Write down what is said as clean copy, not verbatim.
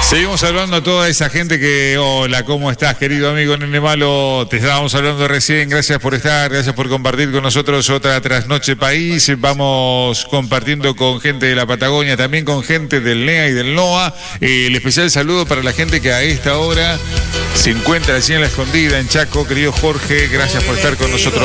Seguimos hablando a toda esa gente que, hola, ¿cómo estás, querido amigo Nene Malo? Te estábamos hablando recién, gracias por estar, gracias por compartir con nosotros otra trasnoche país. Vamos compartiendo con gente de la Patagonia, también con gente del NEA y del NOA. El especial saludo para la gente que a esta hora se encuentra allí en La Escondida, en Chaco. Querido Jorge, gracias por estar con nosotros